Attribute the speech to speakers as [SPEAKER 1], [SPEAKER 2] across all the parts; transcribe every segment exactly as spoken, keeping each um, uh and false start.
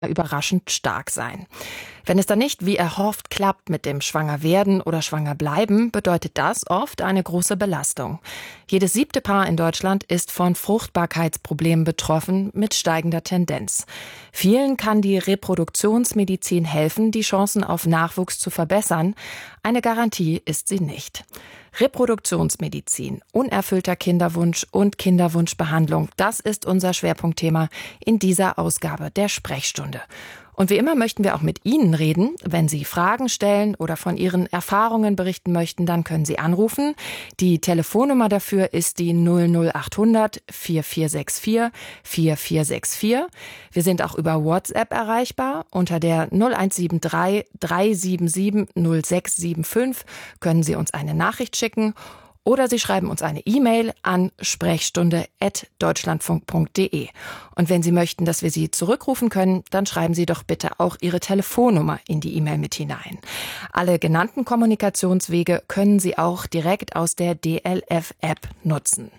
[SPEAKER 1] überraschend stark sein. Wenn es dann nicht wie erhofft klappt mit dem Schwangerwerden oder Schwangerbleiben, bedeutet das oft eine große Belastung. Jedes siebte Paar in Deutschland ist von Fruchtbarkeitsproblemen betroffen mit steigender Tendenz. Vielen kann die Reproduktionsmedizin helfen, die Chancen auf Nachwuchs zu verbessern. Eine Garantie ist sie nicht. Reproduktionsmedizin, unerfüllter Kinderwunsch und Kinderwunschbehandlung, das ist unser Schwerpunktthema in dieser Ausgabe der Sprechstunde. Und wie immer möchten wir auch mit Ihnen reden. Wenn Sie Fragen stellen oder von Ihren Erfahrungen berichten möchten, dann können Sie anrufen. Die Telefonnummer dafür ist die null null acht hundert vier vier sechs vier vier vier sechs vier. Wir sind auch über WhatsApp erreichbar. Unter der null eins sieben drei drei sieben sieben null sechs sieben fünf können Sie uns eine Nachricht schicken. Oder Sie schreiben uns eine E-Mail an sprechstunde at deutschlandfunk punkt de. Und wenn Sie möchten, dass wir Sie zurückrufen können, dann schreiben Sie doch bitte auch Ihre Telefonnummer in die E-Mail mit hinein. Alle genannten Kommunikationswege können Sie auch direkt aus der D L F-App nutzen.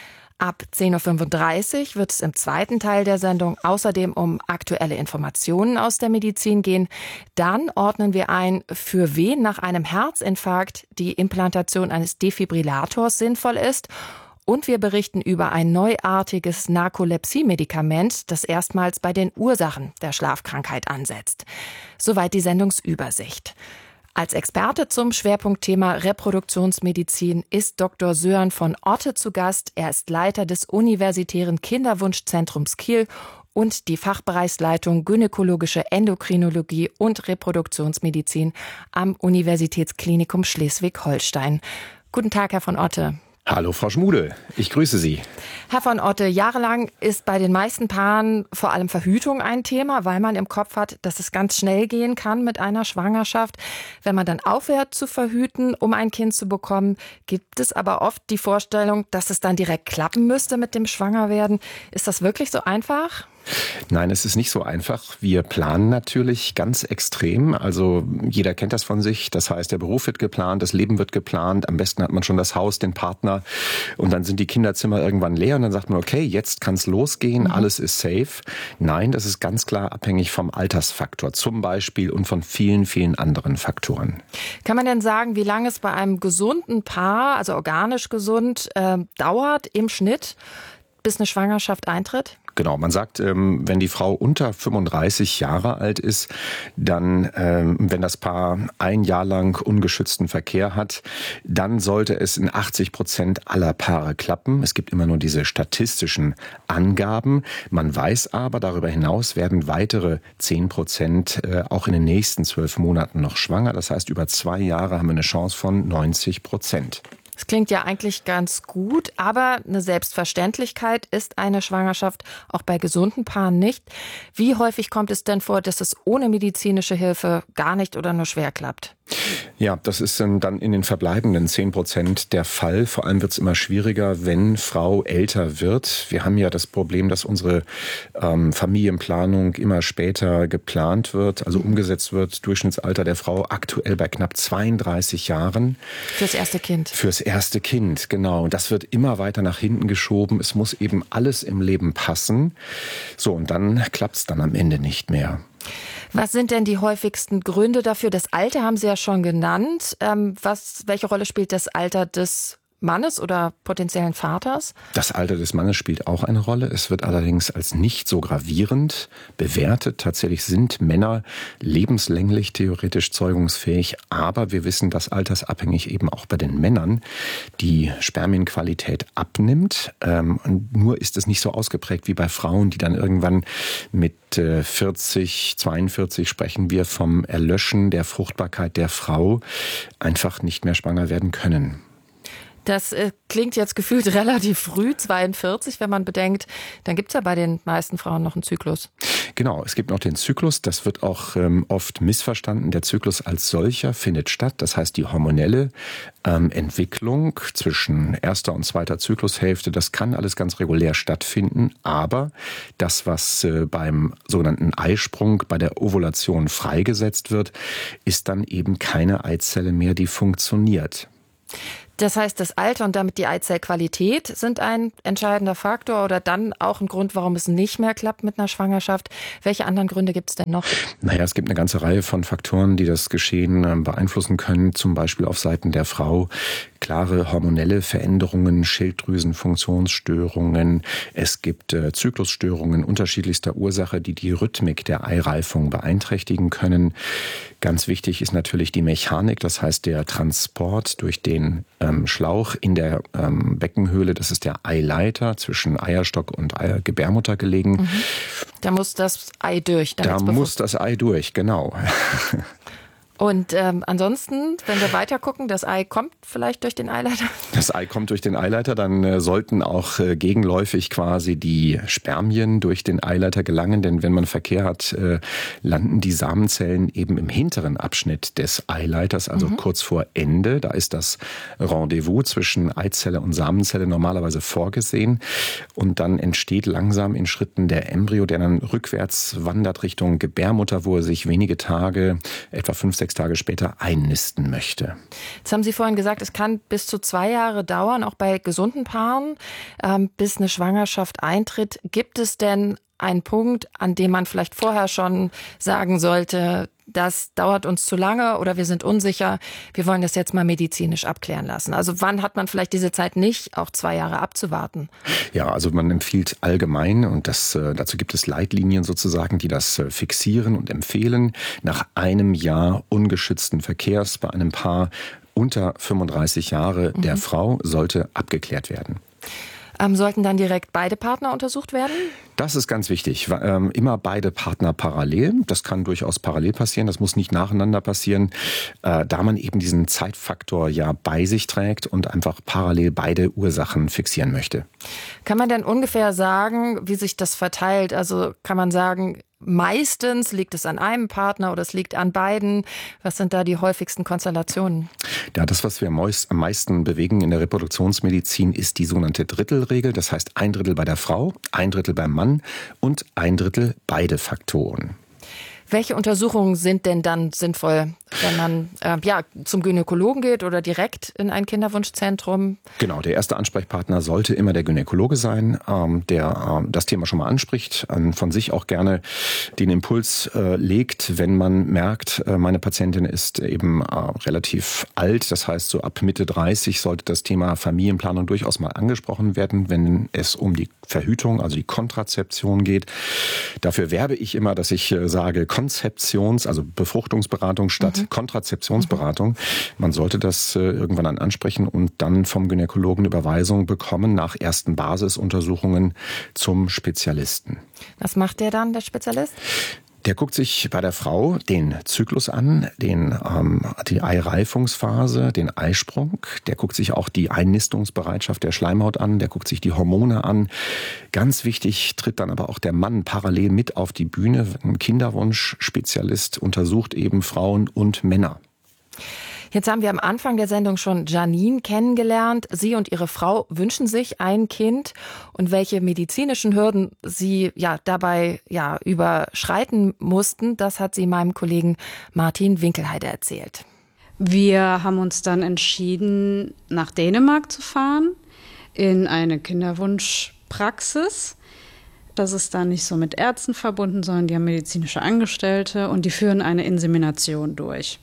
[SPEAKER 1] Ab zehn Uhr fünfunddreißig wird es im zweiten Teil der Sendung außerdem um aktuelle Informationen aus der Medizin gehen. Dann ordnen wir ein, für wen nach einem Herzinfarkt die Implantation eines Defibrillators sinnvoll ist. Und wir berichten über ein neuartiges Narkolepsie-Medikament, das erstmals bei den Ursachen der Schlafkrankheit ansetzt. Soweit die Sendungsübersicht. Als Experte zum Schwerpunktthema Reproduktionsmedizin ist Doktor Sören von Otte zu Gast. Er ist Leiter des Universitären Kinderwunschzentrums Kiel und die Fachbereichsleitung Gynäkologische Endokrinologie und Reproduktionsmedizin am Universitätsklinikum Schleswig-Holstein. Guten Tag, Herr von Otte.
[SPEAKER 2] Hallo Frau Schmude, ich grüße Sie.
[SPEAKER 1] Herr von Otte, jahrelang ist bei den meisten Paaren vor allem Verhütung ein Thema, weil man im Kopf hat, dass es ganz schnell gehen kann mit einer Schwangerschaft. Wenn man dann aufhört zu verhüten, um ein Kind zu bekommen, gibt es aber oft die Vorstellung, dass es dann direkt klappen müsste mit dem Schwangerwerden. Ist das wirklich so einfach?
[SPEAKER 2] Nein, es ist nicht so einfach. Wir planen natürlich ganz extrem. Also jeder kennt das von sich. Das heißt, der Beruf wird geplant, das Leben wird geplant. Am besten hat man schon das Haus, den Partner. Und dann sind die Kinderzimmer irgendwann leer. Und dann sagt man, okay, jetzt kann es losgehen. Mhm. Alles ist safe. Nein, das ist ganz klar abhängig vom Altersfaktor zum Beispiel und von vielen, vielen anderen Faktoren.
[SPEAKER 1] Kann man denn sagen, wie lange es bei einem gesunden Paar, also organisch gesund, äh, dauert im Schnitt, bis eine Schwangerschaft eintritt?
[SPEAKER 2] Genau, man sagt, wenn die Frau unter fünfunddreißig Jahre alt ist, dann, wenn das Paar ein Jahr lang ungeschützten Verkehr hat, dann sollte es in achtzig Prozent aller Paare klappen. Es gibt immer nur diese statistischen Angaben. Man weiß aber, darüber hinaus werden weitere zehn Prozent auch in den nächsten zwölf Monaten noch schwanger. Das heißt, über zwei Jahre haben wir eine Chance von neunzig Prozent.
[SPEAKER 1] Das klingt ja eigentlich ganz gut, aber eine Selbstverständlichkeit ist eine Schwangerschaft auch bei gesunden Paaren nicht. Wie häufig kommt es denn vor, dass es ohne medizinische Hilfe gar nicht oder nur schwer klappt?
[SPEAKER 2] Ja, das ist dann in den verbleibenden zehn Prozent der Fall. Vor allem wird es immer schwieriger, wenn Frau älter wird. Wir haben ja das Problem, dass unsere ähm, Familienplanung immer später geplant wird, also umgesetzt wird. Durchschnittsalter der Frau aktuell bei knapp zweiunddreißig Jahren.
[SPEAKER 1] Fürs erste Kind.
[SPEAKER 2] Fürs erste Kind, genau. Und das wird immer weiter nach hinten geschoben. Es muss eben alles im Leben passen. So, und dann klappt es dann am Ende nicht mehr.
[SPEAKER 1] Was sind denn die häufigsten Gründe dafür? Das Alter haben Sie ja schon genannt. Ähm, was, welche Rolle spielt das Alter des Mannes oder potenziellen Vaters?
[SPEAKER 2] Das Alter des Mannes spielt auch eine Rolle. Es wird allerdings als nicht so gravierend bewertet. Tatsächlich sind Männer lebenslänglich theoretisch zeugungsfähig, aber wir wissen, dass altersabhängig eben auch bei den Männern die Spermienqualität abnimmt. Ähm, und nur ist es nicht so ausgeprägt wie bei Frauen, die dann irgendwann mit äh, vierzig, zweiundvierzig sprechen wir vom Erlöschen der Fruchtbarkeit der Frau, einfach nicht mehr schwanger werden können.
[SPEAKER 1] Das äh, klingt jetzt gefühlt relativ früh, zweiundvierzig, wenn man bedenkt, dann gibt's ja bei den meisten Frauen noch einen Zyklus.
[SPEAKER 2] Genau, es gibt noch den Zyklus, das wird auch ähm, oft missverstanden. Der Zyklus als solcher findet statt, das heißt die hormonelle ähm, Entwicklung zwischen erster und zweiter Zyklushälfte, das kann alles ganz regulär stattfinden, aber das, was äh, beim sogenannten Eisprung, bei der Ovulation freigesetzt wird, ist dann eben keine Eizelle mehr, die funktioniert.
[SPEAKER 1] Das heißt, das Alter und damit die Eizellqualität sind ein entscheidender Faktor oder dann auch ein Grund, warum es nicht mehr klappt mit einer Schwangerschaft. Welche anderen Gründe gibt es denn noch?
[SPEAKER 2] Naja, es gibt eine ganze Reihe von Faktoren, die das Geschehen beeinflussen können. Zum Beispiel auf Seiten der Frau klare hormonelle Veränderungen, Schilddrüsenfunktionsstörungen. Es gibt äh, Zyklusstörungen unterschiedlichster Ursache, die die Rhythmik der Eireifung beeinträchtigen können. Ganz wichtig ist natürlich die Mechanik, das heißt der Transport durch den ähm, Schlauch in der ähm, Beckenhöhle. Das ist der Eileiter zwischen Eierstock und Eier, Gebärmutter gelegen.
[SPEAKER 1] Mhm. Da muss das Ei durch.
[SPEAKER 2] Da muss das Ei durch, genau.
[SPEAKER 1] Und ähm, ansonsten, wenn wir weiter gucken, das Ei kommt vielleicht durch den Eileiter?
[SPEAKER 2] Das Ei kommt durch den Eileiter, dann äh, sollten auch äh, gegenläufig quasi die Spermien durch den Eileiter gelangen, denn wenn man Verkehr hat, äh, landen die Samenzellen eben im hinteren Abschnitt des Eileiters, also mhm. kurz vor Ende. Da ist das Rendezvous zwischen Eizelle und Samenzelle normalerweise vorgesehen und dann entsteht langsam in Schritten der Embryo, der dann rückwärts wandert Richtung Gebärmutter, wo er sich wenige Tage, etwa fünf, sechs Tage später einnisten möchte.
[SPEAKER 1] Jetzt haben Sie vorhin gesagt, es kann bis zu zwei Jahre dauern, auch bei gesunden Paaren, ähm, bis eine Schwangerschaft eintritt. Gibt es denn einen Punkt, an dem man vielleicht vorher schon sagen sollte, das dauert uns zu lange oder wir sind unsicher, wir wollen das jetzt mal medizinisch abklären lassen? Also wann hat man vielleicht diese Zeit nicht, auch zwei Jahre abzuwarten?
[SPEAKER 2] Ja, also man empfiehlt allgemein, und das, äh, dazu gibt es Leitlinien sozusagen, die das äh, fixieren und empfehlen, nach einem Jahr ungeschützten Verkehrs bei einem Paar unter fünfunddreißig Jahre mhm. der Frau sollte abgeklärt werden.
[SPEAKER 1] Ähm, sollten dann direkt beide Partner untersucht werden?
[SPEAKER 2] Das ist ganz wichtig. Ähm, immer beide Partner parallel. Das kann durchaus parallel passieren. Das muss nicht nacheinander passieren, äh, da man eben diesen Zeitfaktor ja bei sich trägt und einfach parallel beide Ursachen fixieren möchte.
[SPEAKER 1] Kann man denn ungefähr sagen, wie sich das verteilt? Also kann man sagen, meistens liegt es an einem Partner oder es liegt an beiden. Was sind da die häufigsten Konstellationen?
[SPEAKER 2] Ja, das, was wir am meisten bewegen in der Reproduktionsmedizin, ist die sogenannte Drittelregel. Das heißt ein Drittel bei der Frau, ein Drittel beim Mann und ein Drittel beide Faktoren.
[SPEAKER 1] Welche Untersuchungen sind denn dann sinnvoll, wenn man äh, ja, zum Gynäkologen geht oder direkt in ein Kinderwunschzentrum?
[SPEAKER 2] Genau, der erste Ansprechpartner sollte immer der Gynäkologe sein, ähm, der äh, das Thema schon mal anspricht, äh, von sich auch gerne den Impuls äh, legt, wenn man merkt, äh, meine Patientin ist eben äh, relativ alt, das heißt so ab Mitte dreißig sollte das Thema Familienplanung durchaus mal angesprochen werden, wenn es um die Verhütung, also die Kontrazeption geht. Dafür werbe ich immer, dass ich äh, sage, Konzeptions-, also Befruchtungsberatung statt mhm. Kontrazeptionsberatung. Man sollte das äh, irgendwann dann ansprechen und dann vom Gynäkologen Überweisung bekommen nach ersten Basisuntersuchungen zum Spezialisten.
[SPEAKER 1] Was macht der dann, der Spezialist?
[SPEAKER 2] Der guckt sich bei der Frau den Zyklus an, den, ähm, die Eireifungsphase, den Eisprung. Der guckt sich auch die Einnistungsbereitschaft der Schleimhaut an. Der guckt sich die Hormone an. Ganz wichtig tritt dann aber auch der Mann parallel mit auf die Bühne. Ein Kinderwunschspezialist untersucht eben Frauen und Männer.
[SPEAKER 1] Jetzt haben wir am Anfang der Sendung schon Janine kennengelernt. Sie und ihre Frau wünschen sich ein Kind. Und welche medizinischen Hürden sie ja dabei ja überschreiten mussten, das hat sie meinem Kollegen Martin Winkelheide erzählt.
[SPEAKER 3] Wir haben uns dann entschieden, nach Dänemark zu fahren, in eine Kinderwunschpraxis. Das ist dann nicht so mit Ärzten verbunden, sondern die haben medizinische Angestellte und die führen eine Insemination durch.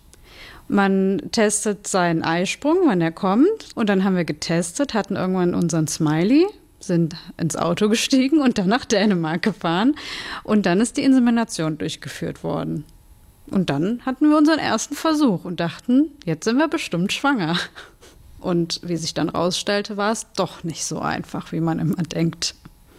[SPEAKER 3] Man testet seinen Eisprung, wann er kommt. Und dann haben wir getestet, hatten irgendwann unseren Smiley, sind ins Auto gestiegen und dann nach Dänemark gefahren. Und dann ist die Insemination durchgeführt worden. Und dann hatten wir unseren ersten Versuch und dachten, jetzt sind wir bestimmt schwanger. Und wie sich dann rausstellte, war es doch nicht so einfach, wie man immer denkt.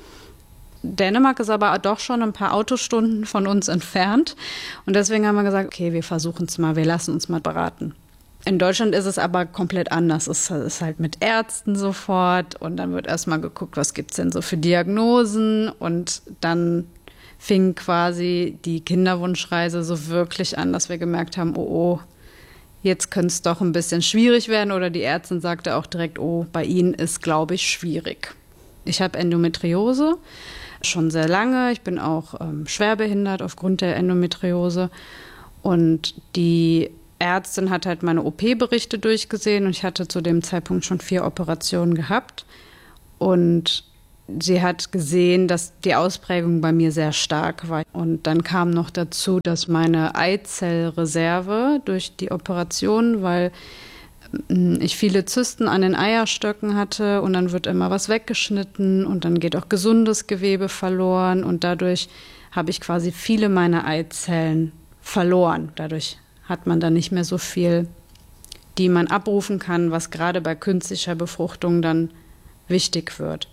[SPEAKER 3] Dänemark ist aber doch schon ein paar Autostunden von uns entfernt. Und deswegen haben wir gesagt, okay, wir versuchen es mal, wir lassen uns mal beraten. In Deutschland ist es aber komplett anders. Es ist halt mit Ärzten sofort. Und dann wird erstmal geguckt, was gibt es denn so für Diagnosen. Und dann fing quasi die Kinderwunschreise so wirklich an, dass wir gemerkt haben, oh, oh, jetzt könnte es doch ein bisschen schwierig werden. Oder die Ärztin sagte auch direkt, oh, bei Ihnen ist, glaube ich, schwierig. Ich habe Endometriose. Schon sehr lange. Ich bin auch ähm, schwerbehindert aufgrund der Endometriose. Und die Ärztin hat halt meine O P-Berichte durchgesehen und ich hatte zu dem Zeitpunkt schon vier Operationen gehabt. Und sie hat gesehen, dass die Ausprägung bei mir sehr stark war. Und dann kam noch dazu, dass meine Eizellreserve durch die Operation, weil ich viele Zysten an den Eierstöcken hatte und dann wird immer was weggeschnitten und dann geht auch gesundes Gewebe verloren und dadurch habe ich quasi viele meiner Eizellen verloren. Dadurch hat man dann nicht mehr so viel, die man abrufen kann, was gerade bei künstlicher Befruchtung dann wichtig wird.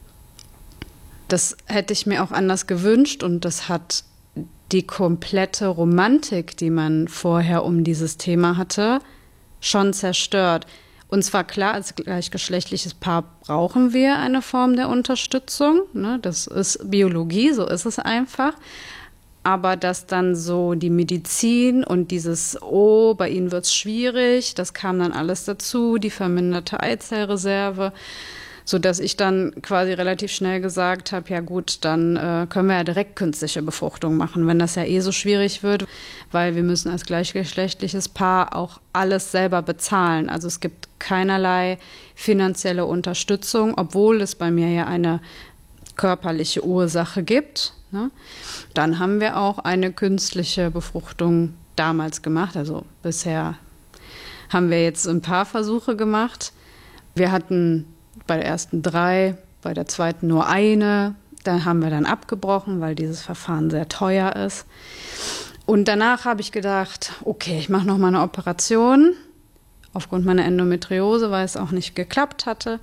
[SPEAKER 3] Das hätte ich mir auch anders gewünscht und das hat die komplette Romantik, die man vorher um dieses Thema hatte, schon zerstört. Und zwar klar, als gleichgeschlechtliches Paar brauchen wir eine Form der Unterstützung. Ne? Das ist Biologie, so ist es einfach. Aber dass dann so die Medizin und dieses, oh, bei ihnen wird es schwierig, das kam dann alles dazu, die verminderte Eizellreserve, sodass ich dann quasi relativ schnell gesagt habe, ja gut, dann äh, können wir ja direkt künstliche Befruchtung machen, wenn das ja eh so schwierig wird, weil wir müssen als gleichgeschlechtliches Paar auch alles selber bezahlen. Also es gibt keinerlei finanzielle Unterstützung, obwohl es bei mir ja eine körperliche Ursache gibt. Ne? Dann haben wir auch eine künstliche Befruchtung damals gemacht. Also bisher haben wir jetzt ein paar Versuche gemacht. Wir hatten bei der ersten drei, bei der zweiten nur eine. Da haben wir dann abgebrochen, weil dieses Verfahren sehr teuer ist. Und danach habe ich gedacht, okay, ich mache noch mal eine Operation, aufgrund meiner Endometriose, weil es auch nicht geklappt hatte.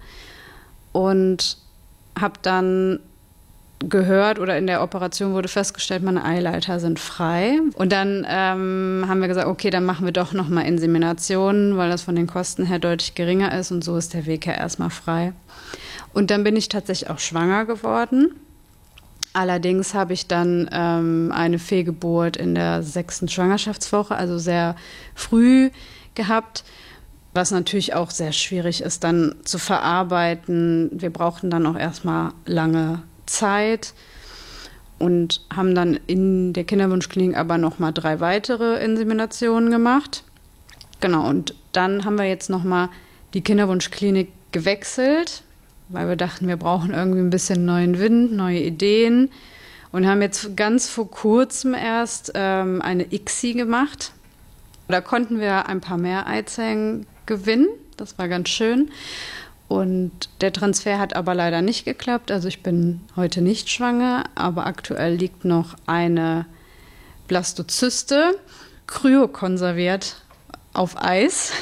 [SPEAKER 3] Und habe dann gehört oder in der Operation wurde festgestellt, meine Eileiter sind frei. Und dann ähm, haben wir gesagt, okay, dann machen wir doch nochmal Inseminationen, weil das von den Kosten her deutlich geringer ist und so ist der Weg ja erstmal frei. Und dann bin ich tatsächlich auch schwanger geworden. Allerdings habe ich dann ähm, eine Fehlgeburt in der sechsten Schwangerschaftswoche, also sehr früh gehabt, was natürlich auch sehr schwierig ist, dann zu verarbeiten. Wir brauchten dann auch erstmal lange Zeit und haben dann in der Kinderwunschklinik aber noch mal drei weitere Inseminationen gemacht. Genau, und dann haben wir jetzt noch mal die Kinderwunschklinik gewechselt, weil wir dachten, wir brauchen irgendwie ein bisschen neuen Wind, neue Ideen und haben jetzt ganz vor kurzem erst ähm, eine I C S I gemacht. Da konnten wir ein paar mehr Eizellen gewinnen, das war ganz schön. Und der Transfer hat aber leider nicht geklappt. Also ich bin heute nicht schwanger, aber aktuell liegt noch eine Blastozyste, kryokonserviert auf Eis.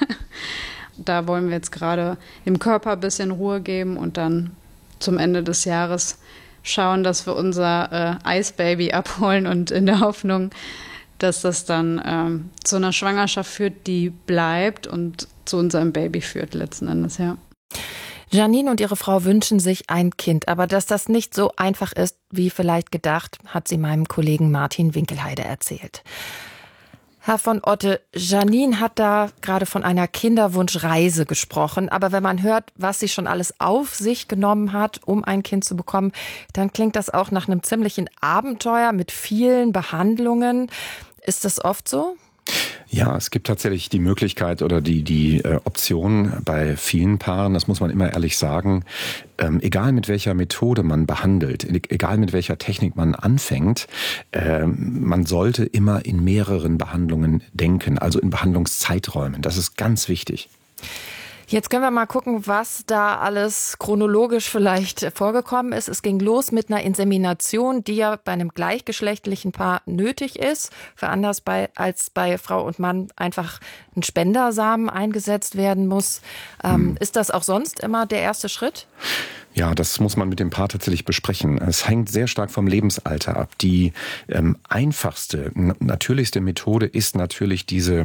[SPEAKER 3] Da wollen wir jetzt gerade dem Körper ein bisschen Ruhe geben und dann zum Ende des Jahres schauen, dass wir unser äh, Eisbaby abholen und in der Hoffnung, dass das dann ähm, zu einer Schwangerschaft führt, die bleibt und zu unserem Baby führt letzten Endes, ja.
[SPEAKER 1] Janine und ihre Frau wünschen sich ein Kind, aber dass das nicht so einfach ist, wie vielleicht gedacht, hat sie meinem Kollegen Martin Winkelheide erzählt. Herr von Otte, Janine hat da gerade von einer Kinderwunschreise gesprochen, aber wenn man hört, was sie schon alles auf sich genommen hat, um ein Kind zu bekommen, dann klingt das auch nach einem ziemlichen Abenteuer mit vielen Behandlungen. Ist das oft so?
[SPEAKER 2] Ja, es gibt tatsächlich die Möglichkeit oder die die äh, Option bei vielen Paaren, das muss man immer ehrlich sagen, ähm, egal mit welcher Methode man behandelt, egal mit welcher Technik man anfängt, äh, man sollte immer in mehreren Behandlungen denken, also in Behandlungszeiträumen. Das ist ganz wichtig.
[SPEAKER 1] Jetzt können wir mal gucken, was da alles chronologisch vielleicht vorgekommen ist. Es ging los mit einer Insemination, die ja bei einem gleichgeschlechtlichen Paar nötig ist. Für anders bei, als bei Frau und Mann einfach ein Spendersamen eingesetzt werden muss. Ähm, hm. Ist das auch sonst immer der erste Schritt?
[SPEAKER 2] Ja, das muss man mit dem Paar tatsächlich besprechen. Es hängt sehr stark vom Lebensalter ab. Die ähm, einfachste, natürlichste Methode ist natürlich diese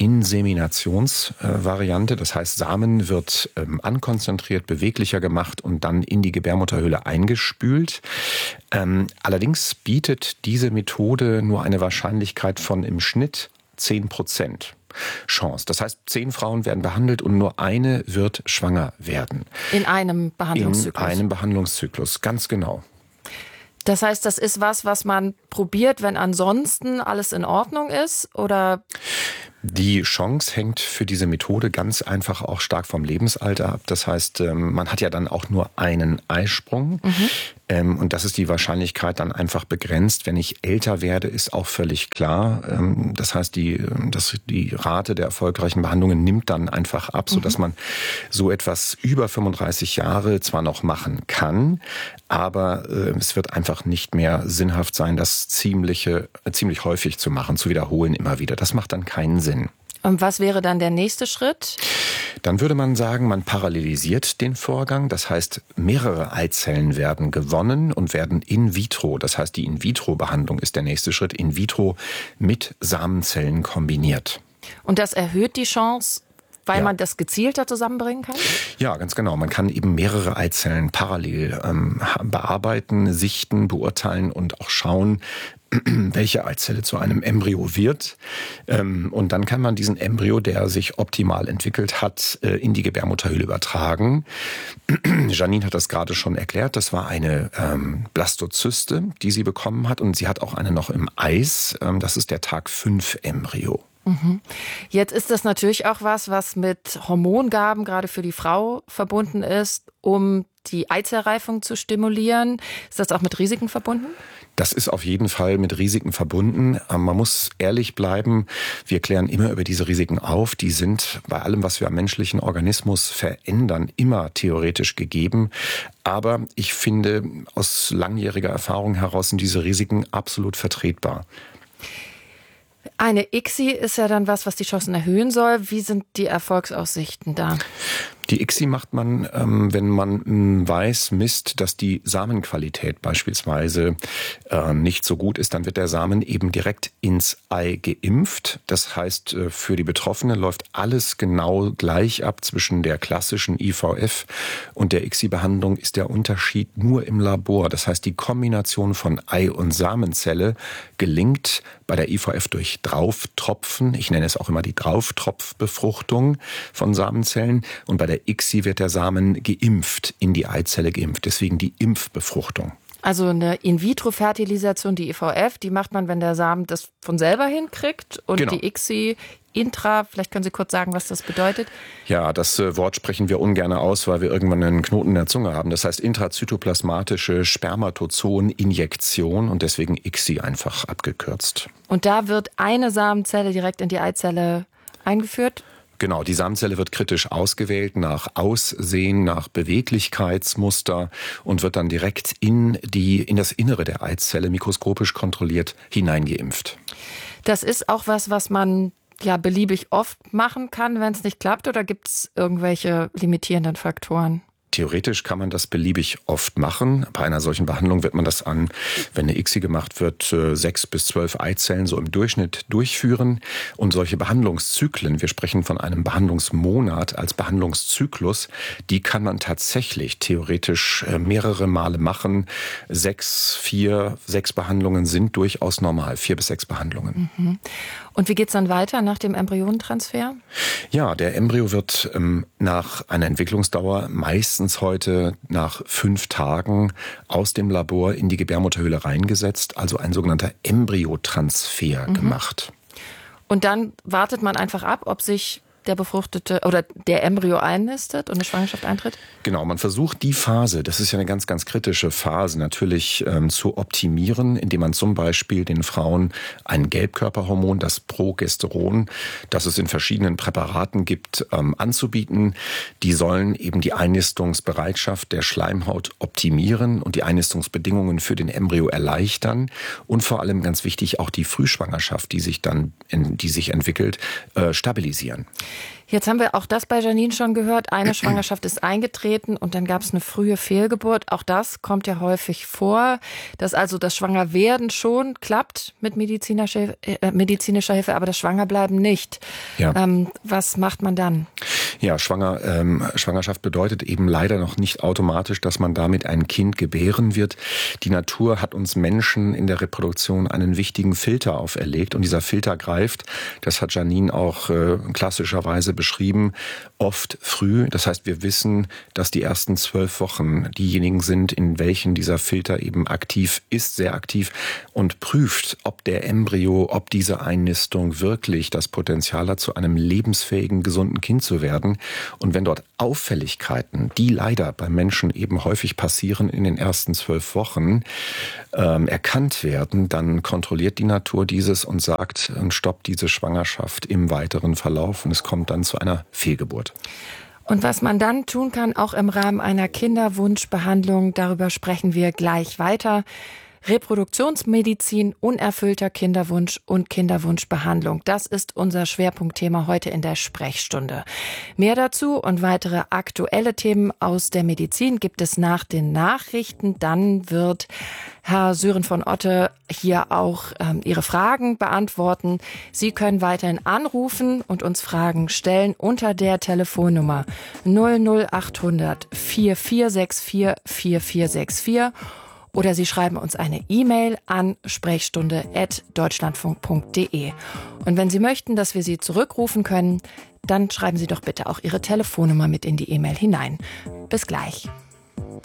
[SPEAKER 2] Inseminationsvariante. Äh, das heißt, Samen wird ähm, ankonzentriert, beweglicher gemacht und dann in die Gebärmutterhöhle eingespült. Ähm, allerdings bietet diese Methode nur eine Wahrscheinlichkeit von im Schnitt zehn Prozent. Chance. Das heißt, zehn Frauen werden behandelt und nur eine wird schwanger werden.
[SPEAKER 1] In einem Behandlungszyklus?
[SPEAKER 2] In einem Behandlungszyklus, ganz genau.
[SPEAKER 1] Das heißt, das ist was, was man probiert, wenn ansonsten alles in Ordnung ist, oder?
[SPEAKER 2] Die Chance hängt für diese Methode ganz einfach auch stark vom Lebensalter ab. Das heißt, man hat ja dann auch nur einen Eisprung. Mhm. Und das ist die Wahrscheinlichkeit dann einfach begrenzt. Wenn ich älter werde, ist auch völlig klar. Das heißt, die, das, die Rate der erfolgreichen Behandlungen nimmt dann einfach ab, sodass man so etwas über fünfunddreißig Jahre zwar noch machen kann, aber es wird einfach nicht mehr sinnhaft sein, das ziemliche, ziemlich häufig zu machen, zu wiederholen immer wieder. Das macht dann keinen Sinn.
[SPEAKER 1] Und was wäre dann der nächste Schritt?
[SPEAKER 2] Dann würde man sagen, man parallelisiert den Vorgang. Das heißt, mehrere Eizellen werden gewonnen und werden in vitro, das heißt, die In-vitro-Behandlung ist der nächste Schritt, in vitro mit Samenzellen kombiniert.
[SPEAKER 1] Und das erhöht die Chance, weil
[SPEAKER 2] ja.
[SPEAKER 1] man das gezielter zusammenbringen kann?
[SPEAKER 2] Ja, ganz genau. Man kann eben mehrere Eizellen parallel ähm, bearbeiten, sichten, beurteilen und auch schauen, welche Eizelle zu einem Embryo wird. Und dann kann man diesen Embryo, der sich optimal entwickelt hat, in die Gebärmutterhöhle übertragen. Janine hat das gerade schon erklärt. Das war eine Blastozyste, die sie bekommen hat. Und sie hat auch eine noch im Eis. Das ist der Tag fünf Embryo.
[SPEAKER 1] Jetzt ist das natürlich auch was, was mit Hormongaben gerade für die Frau verbunden ist, um die Eizellreifung zu stimulieren. Ist das auch mit Risiken verbunden?
[SPEAKER 2] Das ist auf jeden Fall mit Risiken verbunden. Man muss ehrlich bleiben. Wir klären immer über diese Risiken auf. Die sind bei allem, was wir am menschlichen Organismus verändern, immer theoretisch gegeben. Aber ich finde, aus langjähriger Erfahrung heraus sind diese Risiken absolut vertretbar.
[SPEAKER 1] Eine I C S I ist ja dann was, was die Chancen erhöhen soll. Wie sind die Erfolgsaussichten da?
[SPEAKER 2] Die I C S I macht man, ähm, wenn man weiß, misst, dass die Samenqualität beispielsweise äh, nicht so gut ist, dann wird der Samen eben direkt ins Ei geimpft. Das heißt, äh, für die Betroffene läuft alles genau gleich ab. Zwischen der klassischen I V F und der I C S I-Behandlung ist der Unterschied nur im Labor. Das heißt, die Kombination von Ei- und Samenzelle gelingt bei der I V F durch Drauftropfen. Ich nenne es auch immer die Drauftropfbefruchtung von Samenzellen. Und bei der I C S I wird der Samen geimpft, in die Eizelle geimpft. Deswegen die Impfbefruchtung.
[SPEAKER 1] Also eine In-vitro-Fertilisation, die I V F, die macht man, wenn der Samen das von selber hinkriegt. Und
[SPEAKER 2] genau.
[SPEAKER 1] Die I C S I intra, vielleicht können Sie kurz sagen, was das bedeutet?
[SPEAKER 2] Ja, das äh, Wort sprechen wir ungern aus, weil wir irgendwann einen Knoten in der Zunge haben. Das heißt intrazytoplasmatische Spermatozoon-Injektion und deswegen I C S I einfach abgekürzt.
[SPEAKER 1] Und da wird eine Samenzelle direkt in die Eizelle eingeführt?
[SPEAKER 2] Genau, die Samenzelle wird kritisch ausgewählt nach Aussehen, nach Beweglichkeitsmuster und wird dann direkt in die, in das Innere der Eizelle mikroskopisch kontrolliert hineingeimpft.
[SPEAKER 1] Das ist auch was, was man ja beliebig oft machen kann, wenn es nicht klappt, oder gibt es irgendwelche limitierenden Faktoren?
[SPEAKER 2] Theoretisch kann man das beliebig oft machen. Bei einer solchen Behandlung wird man das an, wenn eine I C S I gemacht wird, sechs bis zwölf Eizellen so im Durchschnitt durchführen. Und solche Behandlungszyklen, wir sprechen von einem Behandlungsmonat als Behandlungszyklus, die kann man tatsächlich theoretisch mehrere Male machen. Sechs, vier, sechs Behandlungen sind durchaus normal. Vier bis sechs Behandlungen.
[SPEAKER 1] Mhm. Und wie geht's dann weiter nach dem Embryonentransfer?
[SPEAKER 2] Ja, der Embryo wird ähm, nach einer Entwicklungsdauer meistens heute nach fünf Tagen aus dem Labor in die Gebärmutterhöhle reingesetzt, also ein sogenannter Embryotransfer mhm. gemacht.
[SPEAKER 1] Und dann wartet man einfach ab, ob sich der befruchtete oder der Embryo einnistet und eine Schwangerschaft eintritt? Genau,
[SPEAKER 2] man versucht die Phase, das ist ja eine ganz, ganz kritische Phase, natürlich ähm, zu optimieren, indem man zum Beispiel den Frauen ein Gelbkörperhormon, das Progesteron, das es in verschiedenen Präparaten gibt, ähm, anzubieten. Die sollen eben die Einnistungsbereitschaft der Schleimhaut optimieren und die Einnistungsbedingungen für den Embryo erleichtern und vor allem ganz wichtig auch die Frühschwangerschaft, die sich dann, in, die sich entwickelt, äh, stabilisieren.
[SPEAKER 1] Jetzt haben wir auch das bei Janine schon gehört. Eine Schwangerschaft ist eingetreten und dann gab es eine frühe Fehlgeburt. Auch das kommt ja häufig vor, dass also das Schwangerwerden schon klappt mit medizinischer, äh, medizinischer Hilfe, aber das Schwangerbleiben nicht.
[SPEAKER 2] Ja.
[SPEAKER 1] Ähm, was macht man dann?
[SPEAKER 2] Ja, Schwanger, ähm, Schwangerschaft bedeutet eben leider noch nicht automatisch, dass man damit ein Kind gebären wird. Die Natur hat uns Menschen in der Reproduktion einen wichtigen Filter auferlegt und dieser Filter greift, das hat Janine auch äh, klassischerweise beschrieben, oft früh. Das heißt, wir wissen, dass die ersten zwölf Wochen diejenigen sind, in welchen dieser Filter eben aktiv ist, sehr aktiv und prüft, ob der Embryo, ob diese Einnistung wirklich das Potenzial hat, zu einem lebensfähigen, gesunden Kind zu werden. Und wenn dort Auffälligkeiten, die leider bei Menschen eben häufig passieren in den ersten zwölf Wochen, ähm, erkannt werden, dann kontrolliert die Natur dieses und sagt und stoppt diese Schwangerschaft im weiteren Verlauf und es kommt dann zu einer Fehlgeburt.
[SPEAKER 1] Und was man dann tun kann, auch im Rahmen einer Kinderwunschbehandlung, darüber sprechen wir gleich weiter. Reproduktionsmedizin, unerfüllter Kinderwunsch und Kinderwunschbehandlung. Das ist unser Schwerpunktthema heute in der Sprechstunde. Mehr dazu und weitere aktuelle Themen aus der Medizin gibt es nach den Nachrichten. Dann wird Herr Sören von Otte hier auch ähm, Ihre Fragen beantworten. Sie können weiterhin anrufen und uns Fragen stellen unter der Telefonnummer null null acht hundert vier vier sechs vier vier vier sechs vier. Oder Sie schreiben uns eine E-Mail an sprechstunde at deutschlandfunk punkt de. Und wenn Sie möchten, dass wir Sie zurückrufen können, dann schreiben Sie doch bitte auch Ihre Telefonnummer mit in die E-Mail hinein. Bis gleich.